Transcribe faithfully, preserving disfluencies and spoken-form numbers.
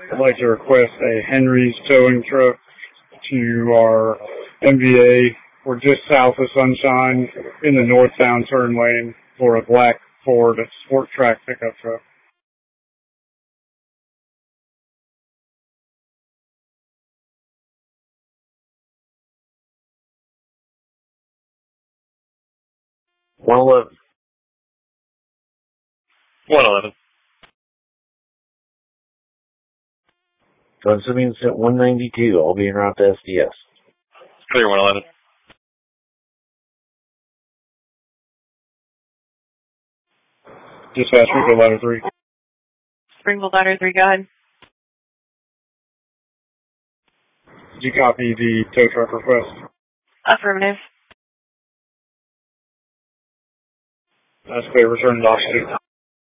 I'd like to request a Henry's towing truck to our M V A. We're just south of Sunshine in the northbound turn lane for a black Ford Sport Track pickup truck. one eleven. one eleven. Guns Simmons at one ninety-two. I'll be en route to S D S. Clear one eleven. Dispatch, Springfield Ladder three. Springfield Ladder three, go ahead. Did you copy the tow truck request? Affirmative. That's clear. Return to dock two.